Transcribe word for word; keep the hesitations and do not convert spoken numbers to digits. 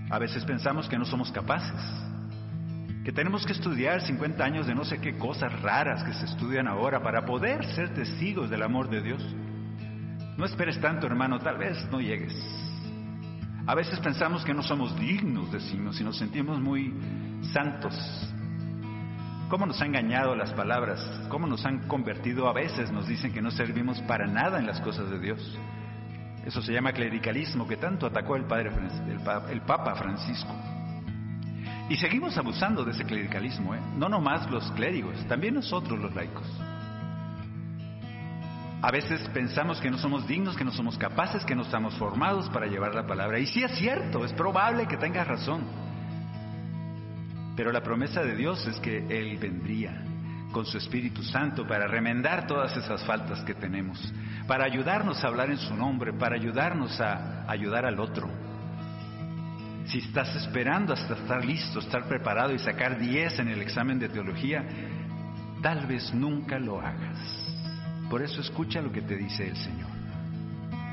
A veces pensamos que no somos capaces, que tenemos que estudiar cincuenta años de no sé qué cosas raras que se estudian ahora para poder ser testigos del amor de Dios. No esperes tanto, hermano, tal vez no llegues. A veces pensamos que no somos dignos, decimos, y nos sentimos muy santos. ¿Cómo nos han engañado las palabras? ¿Cómo nos han convertido? A veces nos dicen que no servimos para nada en las cosas de Dios. Eso se llama clericalismo, que tanto atacó el, padre, el, el Papa Francisco. Y seguimos abusando de ese clericalismo, ¿eh? No nomás los clérigos, también nosotros los laicos. A veces pensamos que no somos dignos, que no somos capaces, que no estamos formados para llevar la palabra. Y sí es cierto, es probable que tengas razón. Pero la promesa de Dios es que Él vendría con su Espíritu Santo para remendar todas esas faltas que tenemos, para ayudarnos a hablar en su nombre, para ayudarnos a ayudar al otro. Si estás esperando hasta estar listo, estar preparado y sacar diez en el examen de teología, tal vez nunca lo hagas. Por eso escucha lo que te dice el Señor.